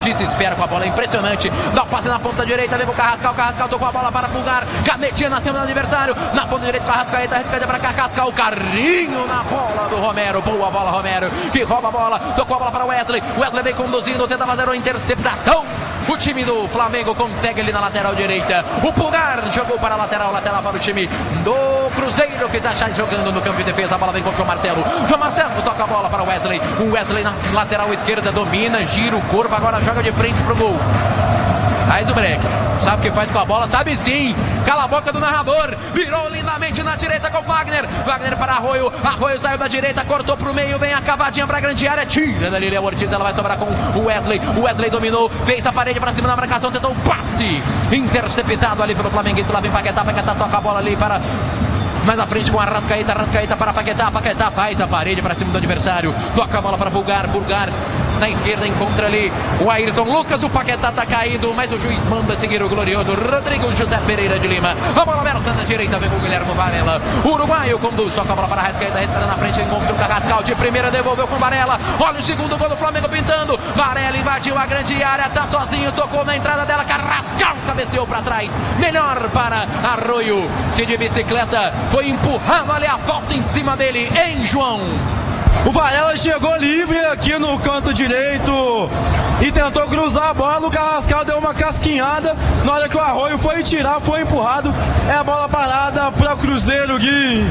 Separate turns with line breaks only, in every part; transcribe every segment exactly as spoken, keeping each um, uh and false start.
desespera com a bola, é impressionante. Dá o passe na ponta direita, vem com o Carrascal, Carrascal tocou a bola para Pulgar, canetinha na cima do adversário, na ponta direita com a Arrascaeta, Arrascaeta para Carrascal, carrinho na bola do Romero, boa bola Romero, que rouba a bola, tocou a bola para Wesley, Wesley vem conduzindo, tenta fazer uma interceptação. O time do Flamengo consegue ali na lateral direita. O Pulgar jogou para a lateral, lateral para o time do Cruzeiro, que está jogando no campo de defesa. A bola vem com o João Marcelo. João Marcelo toca a bola para o Wesley. O Wesley na lateral esquerda domina, gira o corpo, agora joga de frente para o gol. Faz o break. Sabe o que faz com a bola? Sabe sim. Cala a boca do narrador. Virou lindamente na direita com Wagner. Wagner para Arroio. Arroio saiu da direita, cortou para o meio. Vem a cavadinha para a grande área. Tira dali Léo Ortiz. Ela vai sobrar com o Wesley. O Wesley dominou. Fez a parede para cima na marcação. Tentou um passe. Interceptado ali pelo Flamenguense. Lá vem Paquetá. Paquetá toca a bola ali para... mais à frente com a Arrascaeta, Arrascaeta para Paquetá, Paquetá faz a parede para cima do adversário, toca a bola para Pulgar, Pulgar na esquerda encontra ali o Ayrton Lucas, o Paquetá tá caído, mas o juiz manda seguir o glorioso Rodrigo José Pereira de Lima. A bola aberta na direita, vem com o Guilherme Varela, o uruguaio conduz, toca a bola para a Arrascaeta, Arrascaeta na frente, encontra o Carrascal de primeira, devolveu com Varela, olha o segundo gol do Flamengo pintando, Varela invadiu a grande área, tá sozinho, tocou na entrada dela, Carrascal cabeceou para trás, melhor para Arroio, que de bicicleta foi empurrado ali, a falta em cima dele, hein, João?
O Varela chegou livre aqui no canto direito e tentou cruzar a bola, o Carrascal deu uma casquinhada, na hora que o Arroio foi tirar, foi empurrado, é a bola parada para o Cruzeiro, Gui.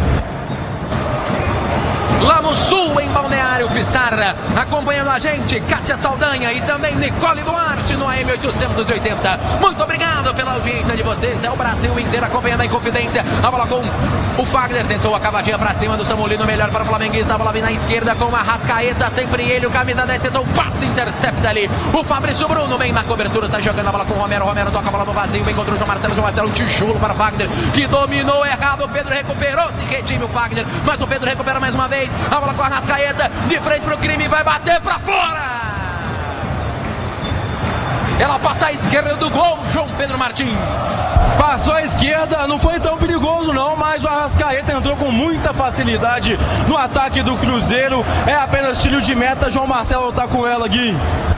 Lá no sul, em Balneário Pissarra, acompanhando a gente, Kátia Saldanha e também Nicole Duarte no A M oitocentos e oitenta. Muito obrigado pela audiência de vocês, é o Brasil inteiro acompanhando a Inconfidência. A bola com o Fagner, tentou a cavadinha pra cima do Samulino, melhor para o flamenguista. A bola vem na esquerda com a Arrascaeta, sempre ele, o camisa dez, tentou um passe, intercepta ali. O Fabrício Bruno vem na cobertura, sai jogando a bola com o Romero. Romero toca a bola no vazio, vem contra o João Marcelo. João Marcelo, um tijolo para o Fagner, que dominou errado. O Pedro recuperou, se redime o Fagner, mas o Pedro recupera mais uma vez. A bola com a Arrascaeta, de frente pro crime, vai bater pra fora! Ela passa à esquerda do gol, João Pedro Martins.
Passou à esquerda, não foi tão perigoso não, mas o Arrascaeta entrou com muita facilidade no ataque do Cruzeiro. É apenas tiro de meta, João Marcelo tá com ela, Gui.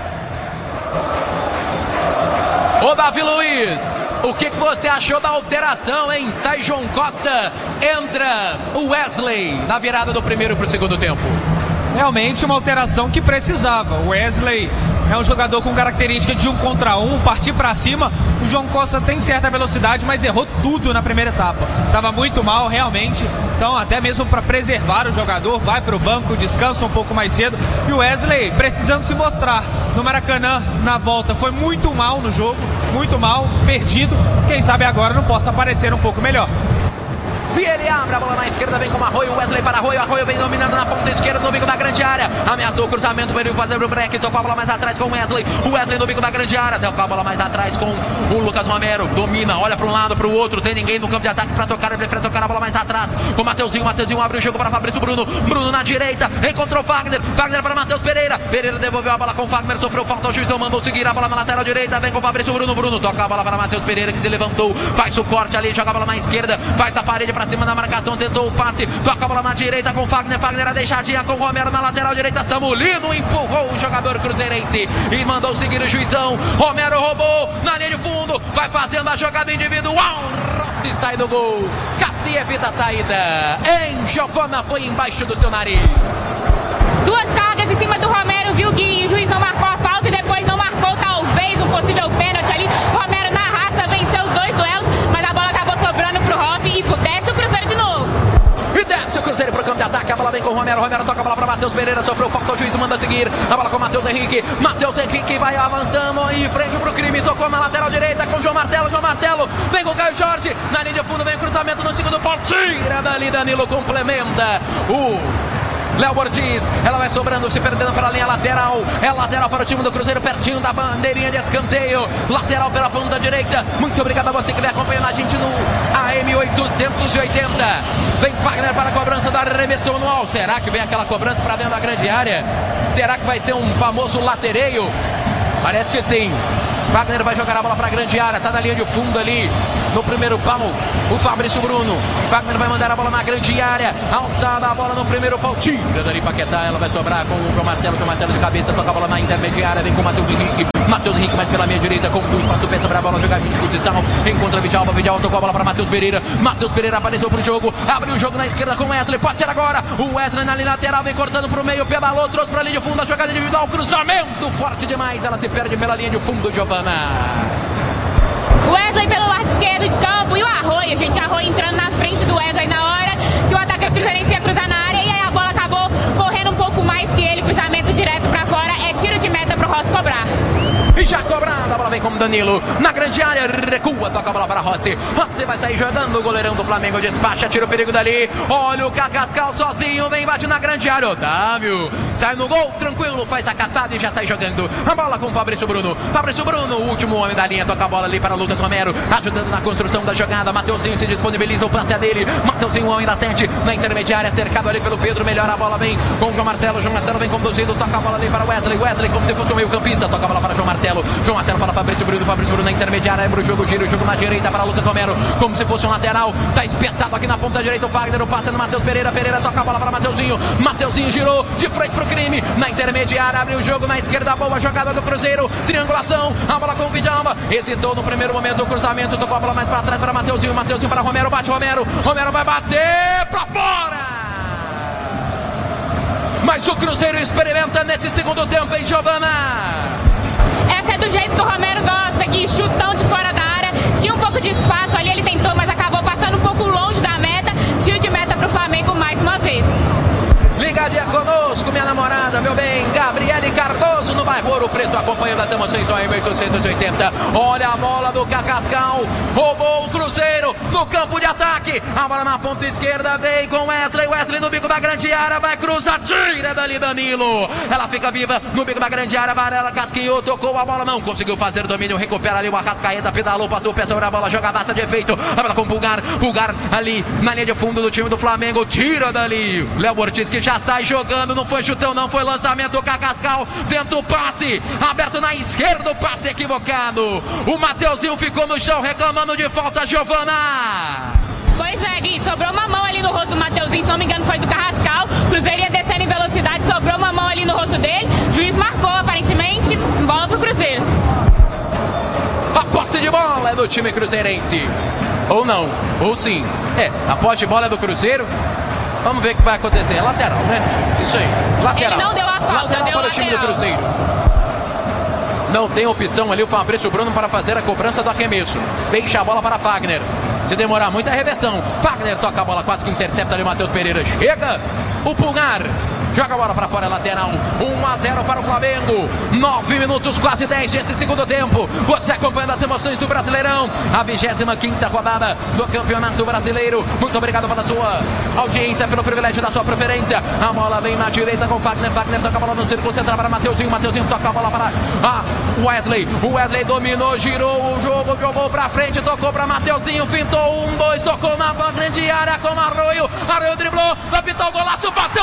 Ô Davi Luiz, o que, que você achou da alteração, hein? Sai João Costa, entra o Wesley na virada do primeiro para o segundo tempo.
Realmente uma alteração que precisava. O Wesley é um jogador com característica de um contra um, partir para cima. O João Costa tem certa velocidade, mas errou tudo na primeira etapa. Estava muito mal, realmente. Então, até mesmo para preservar o jogador, vai para o banco, descansa um pouco mais cedo. E o Wesley precisando se mostrar no Maracanã na volta. Foi muito mal no jogo, muito mal, perdido. Quem sabe agora não possa aparecer um pouco melhor.
E ele abre a bola na esquerda, vem com o Arroio, Wesley para Arroio, Arroio vem dominando na ponta esquerda, no bico da grande área, ameaçou o cruzamento, veio fazer o break, tocou a bola mais atrás com o Wesley, o Wesley no bico da grande área, tocou a bola mais atrás com o Lucas Romero, domina, olha para um lado, para o outro, tem ninguém no campo de ataque para tocar, ele prefere tocar a bola mais atrás, com o Mateuzinho, Mateuzinho abre o jogo para Fabrício Bruno, Bruno na direita, encontrou Wagner, Wagner para Matheus Pereira, Pereira devolveu a bola com o Wagner, sofreu falta, o juizão mandou seguir a bola na lateral direita, vem com o Fabrício Bruno, Bruno toca a bola para Matheus Pereira, que se levantou, faz o corte ali, joga a bola na esquerda, faz a parede para cima da marcação, tentou o passe, toca a bola na direita com Wagner, Wagner a deixadinha com o Romero na lateral direita, Samulino empurrou o jogador cruzeirense e mandou seguir o juizão, Romero roubou na linha de fundo, vai fazendo a jogada individual, Rossi sai do gol, cadê a vida saída? Em Giovana foi embaixo do seu nariz.
Duas cargas em cima do Romero, viu, Gui? E o juiz não marcou a falta e depois não marcou talvez um possível pênalti ali. Romero na raça venceu os dois duelos, mas a bola acabou sobrando pro Rossi e desce o Cruzeiro de novo.
E desce o Cruzeiro pro campo de ataque, a bola vem com o Romero, Romero toca a bola para Matheus Pereira, sofreu falta, o juiz manda seguir, a bola com o Matheus Henrique, Matheus Henrique vai avançando em frente pro crime, tocou na lateral direita com o João Marcelo, João Marcelo vem com o Caio Jorge, na linha de fundo vem o cruzamento no segundo pau, tira dali, Danilo complementa, o Léo Ortiz, ela vai sobrando, se perdendo para a linha lateral, é lateral para o time do Cruzeiro, pertinho da bandeirinha de escanteio, lateral pela ponta direita, muito obrigado a você que vem acompanhando a gente no A M oitocentos e oitenta, vem Wagner para a cobrança do arremesso manual, será que vem aquela cobrança para dentro da grande área? Será que vai ser um famoso latereio? Parece que sim. Fagner vai jogar a bola para a grande área, tá na linha de fundo ali, no primeiro pau, o Fabrício Bruno. Fagner vai mandar a bola na grande área, alçada a bola no primeiro pau, tira dali Paquetá, ela vai sobrar com o João Marcelo, João Marcelo de cabeça, toca a bola na intermediária, vem com o Matheus Henrique, Matheus Henrique mais pela meia direita, com o espaço do pé sobre a bola, jogar de posição, encontra Vidalba, Vidalba tocou a bola para Matheus Pereira, Matheus Pereira apareceu pro jogo, abriu o jogo na esquerda com o Wesley, pode ser agora, o Wesley na linha lateral, vem cortando pro meio, pedalou, trouxe pra linha de fundo, a jogada individual, cruzamento forte demais, ela se perde pela linha de fundo, Giovana.
Wesley pelo lado esquerdo de campo e o Arroio, gente, Arroio entrando na frente do Wesley na hora que o atacante cruzeirense ia cruzar na área e aí a bola acabou correndo um pouco mais que ele, cruzamento direto pra fora, é tiro de meta pro Rossi cobrar.
E já cobrada, a bola vem com o Danilo, na grande área, recua, toca a bola para Rossi, Rossi vai sair jogando, o goleirão do Flamengo despacha, tira o perigo dali, olha o Cacascal sozinho, vem, bate na grande área, Otávio, sai no gol, tranquilo, faz a catada e já sai jogando, a bola com o Fabrício Bruno, Fabrício Bruno, o último homem da linha, toca a bola ali para Lucas Romero, ajudando na construção da jogada, Mateuzinho se disponibiliza, o passe é dele, Mateuzinho, o homem da sete, na intermediária, cercado ali pelo Pedro, melhora a bola, vem com o João Marcelo, João Marcelo vem conduzido, toca a bola ali para Wesley, Wesley como se fosse um meio campista, toca a bola para João Marcelo, João Marcelo para Fabrício Bruno, Fabrício Bruno na intermediária, abre o jogo, gira o jogo na direita para Lucas Romero, como se fosse um lateral, tá espetado aqui na ponta direita o Fagner, o passe no Matheus Pereira, Pereira toca a bola para Mateuzinho, Mateuzinho girou de frente pro crime, na intermediária, abre o jogo na esquerda, boa jogada do Cruzeiro, triangulação, a bola com o Vidalba, hesitou no primeiro momento do cruzamento, tocou a bola mais para trás para Mateuzinho, Mateuzinho para Romero, bate Romero, Romero vai bater pra fora! Mas o Cruzeiro experimenta nesse segundo tempo, hein, Giovana?
Essa é do jeito que o Romero gosta, aqui, chutão de fora da área, tinha um pouco de espaço ali, ele tentou, mas acabou passando um pouco longe da meta, tiro de meta pro Flamengo mais uma vez.
Ligadinha conosco, minha namorada, meu bem, Gabriele Cardoso no bairro Ouro Preto, acompanhando as emoções só em oitocentos e oitenta. Olha a bola do Cacascal, roubou o Cruzeiro no campo de ataque. A bola na ponta esquerda, vem com Wesley, Wesley no bico da grande área, vai cruzar, tira dali Danilo. Ela fica viva no bico da grande área, Varela casquinhou, tocou a bola, não conseguiu fazer domínio, recupera ali o Arrascaeta, pedalou, passou o pé sobre a bola, jogadaça de efeito. A bola com o Pulgar, Pulgar ali na linha de fundo do time do Flamengo, tira dali. Léo Ortiz que já sai jogando, não foi chutão, não foi lançamento, o Cacascal dentro do passe, aberto na esquerda, o passe equivocado, o Mateuzinho ficou no chão reclamando de falta, Giovana.
Pois é, Gui, sobrou uma mão ali no rosto do Mateuzinho, se não me engano foi do Carrascal, Cruzeiro ia descendo em velocidade, sobrou uma mão ali no rosto dele, juiz marcou aparentemente, bola pro Cruzeiro.
A posse de bola é do time cruzeirense, ou não, ou sim, é, a posse de bola é do Cruzeiro. Vamos ver o que vai acontecer. É lateral, né? Isso aí. Lateral.
Ele não deu a falta,
lateral
deu
para o time do Cruzeiro. Não tem opção ali o Fabrício Bruno para fazer a cobrança do arremesso. Deixa a bola para Fagner. Se demorar muito é reversão. Fagner toca a bola, quase que intercepta ali o Matheus Pereira. Chega o Pulgar. Joga a bola para fora, lateral. um a zero para o Flamengo. nove minutos, quase dez desse segundo tempo. Você acompanhando as emoções do Brasileirão. A vigésima quinta rodada do Campeonato Brasileiro. Muito obrigado pela sua audiência, pelo privilégio da sua preferência. A bola vem na direita com Fagner. Fagner toca a bola no círculo central para Mateuzinho. Mateuzinho toca a bola para a Wesley. O Wesley dominou, girou o jogo, jogou para frente, tocou para Mateuzinho. Fintou um, dois, tocou na grande área com Arroio. Arroio driblou, vai pintar o golaço, bateu